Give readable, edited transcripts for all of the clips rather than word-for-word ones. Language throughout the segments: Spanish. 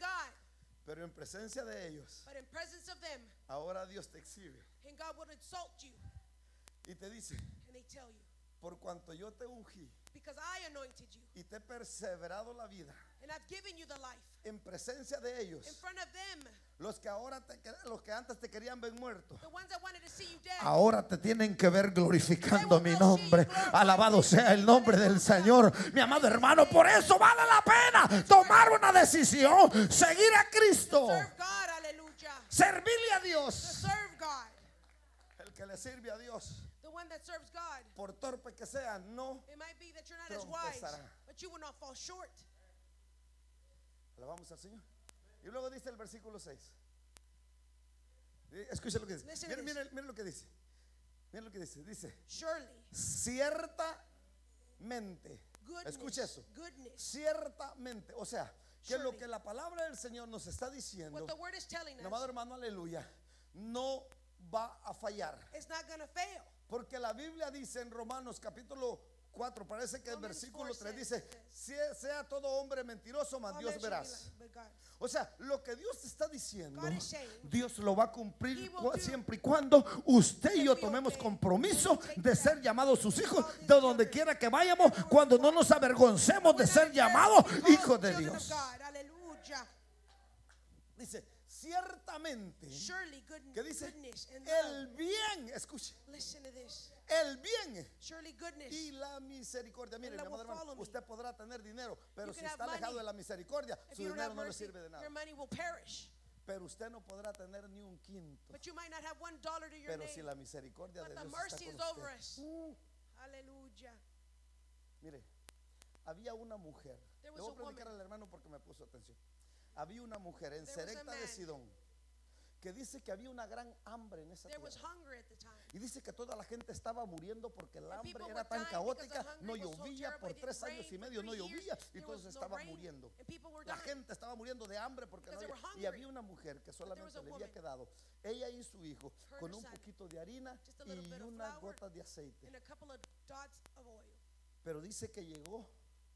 God. Pero en presencia de ellos, But in presence of them, ahora Dios te exhibe and God will insult you. y te dice: And they tell you, por cuanto yo te ungí because I anointed you, y te he perseverado la vida and I've given you the life. en presencia de In ellos, front of them, los que antes te querían ver muerto, the ones that wanted to see you dead. ahora te tienen que ver glorificando mi nombre. Alabado sea el nombre del Señor. Mi amado hermano, por eso vale la pena tomar una decisión, seguir a Cristo, Serve God, hallelujah. servirle a To Dios. serve God. El que le sirve a Dios, The one that serves God. por torpe que sea, no. It might be that you're not as wise, Trompezará. but you will not fall short. Alabamos al Señor. Y luego dice el versículo 6. Escucha lo que dice. Listen to Miren, this. miren lo que dice. Miren lo que dice. Dice: Surely, ciertamente. goodness, Escucha eso. goodness. Ciertamente. O sea, que lo Surely. que la palabra del Señor nos está diciendo, What the word is telling mi amado us, hermano, aleluya, no va a fallar. it's not going to fail. Porque la Biblia dice en Romanos capítulo 4, parece que el Romans versículo 4 3 says dice: sea todo hombre mentiroso, mas All Dios men shall be verás. like- but God. O sea, lo que Dios está diciendo, God is saying, Dios lo va a cumplir He will do siempre y cuando usted y yo if we tomemos obey, compromiso when we take de that, ser llamados sus hijos, called his de donde children. quiera que vayamos, cuando no nos avergoncemos de We're ser not llamados embarrassed to be hijos called de children of Dios. God. Hallelujah. Dice: ciertamente, Surely ¿qué dice? goodness and El love. bien, escuche, Listen to this. el bien Surely goodness. y la misericordia. Mire, And mi love amado will hermano, follow me. usted podrá tener dinero, pero You si can está have alejado money. de la misericordia, If su you don't dinero have no le mercy, sirve de nada. your money will perish. Pero usted no podrá tener ni un quinto. But you might not have $1 to your Pero name. si la misericordia But de the Dios mercy está is con over usted. us. Hallelujah. Mire, había una mujer. There Le was voy a a predicar woman. al hermano porque me puso atención. Había una mujer en There was a Serepta de man. Sidón que dice que había una gran hambre en esa There was tierra. hunger at the time. Y dice que toda la gente estaba muriendo porque el And hambre people era were tan dying caótica, because the no hungry was so llovía terrible, por it 3 didn't años y rain medio, for no 3 llovía years, y there todos was no estaban rain, muriendo. and people were La dying. gente estaba muriendo de hambre porque no Because they había. were Y había hungry. una mujer que was solamente a le había woman, quedado, ella y su hijo, her con and un son, poquito de harina just a little y bit of unas flour gotas de aceite. And a couple of dots of oil. Pero dice que llegó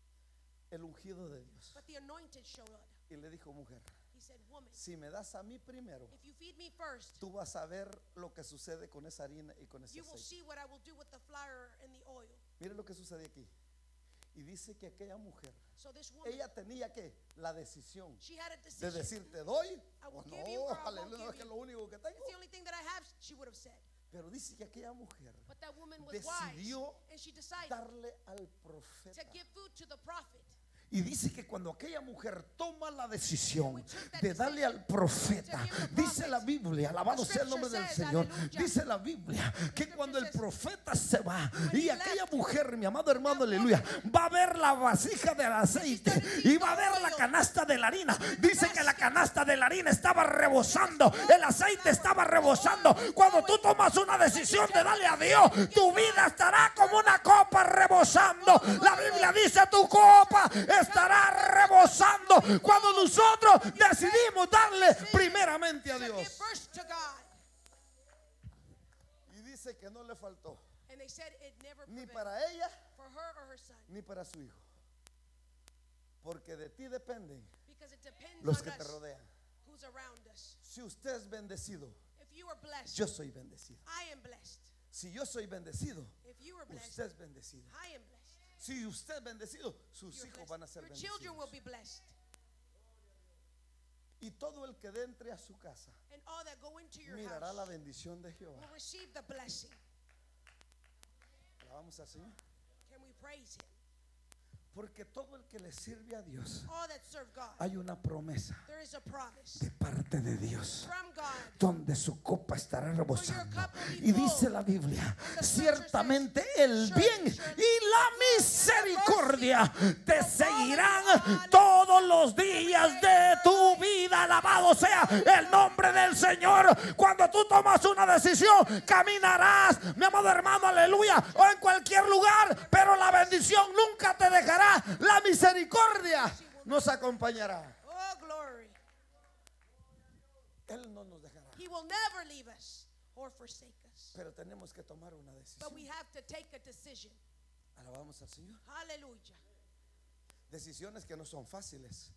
el ungido de Dios But the anointed showed up. y le dijo: mujer, He said, woman, si me das a mí primero, if you feed me first, tú vas a ver lo que sucede con esa harina y con ese you will aceite. see what I will do with the flour and the oil. Mire lo que sucede aquí. Y dice que aquella mujer, So this woman, ella tenía que la decisión she had a de decision. decir: te doy I will o give you or no, I won't aleluya, give es que es you. lo único que tengo. It's the only thing that I have, she would have said. Pero dice que aquella mujer But that woman was decidió wise, and she decided darle al profeta. to give food to the prophet. Y dice que cuando aquella mujer toma la decisión de darle al profeta, dice la Biblia, alabado sea el nombre del Señor, dice la Biblia que cuando el profeta se va y aquella mujer, mi amado hermano, aleluya, va a ver la vasija del aceite y va a ver la canasta de la harina. Dice que la canasta de la harina estaba rebosando, el aceite estaba rebosando. Cuando tú tomas una decisión de darle a Dios, tu vida estará como una copa rebosando. La Biblia dice: tu copa estará rebosando cuando nosotros decidimos darle primeramente a To give Dios. first to God. Y dice que no le faltó And they said it never ni prevailed para ella for her or her son. ni para su hijo, porque de ti dependen Because it depends los on que te us rodean. who's around us. Si usted es bendecido, If you are blessed, yo soy bendecido. I am blessed. Si yo soy bendecido, If you are blessed, usted es bendecido. I am blessed. Si usted es bendecido, sus You're hijos blessed. van a ser Your children will bendecidos. be blessed. Y todo el que entre a su casa And all that go into your mirará la house bendición de Jehová. will receive the blessing. Alabamos al Señor. Can we praise him? Porque todo el que le sirve a Dios, All that serve God, hay una promesa there is a promise de parte de Dios, from God. donde su copa estará rebosando. Y dice la Biblia: ciertamente el bien y la misericordia te seguirán todos los días de tu vida. Alabado sea el nombre del Señor. Cuando tú tomas una decisión, caminarás, mi amado hermano, aleluya, o en cualquier lugar, pero la bendición nunca te dejará. La misericordia nos acompañará. Oh, glory. Él no nos dejará. He will never leave us or forsake us. Pero tenemos que tomar una But we decisión. have to take a decision. Alabamos al Señor. Hallelujah. Decisiones que no son fáciles.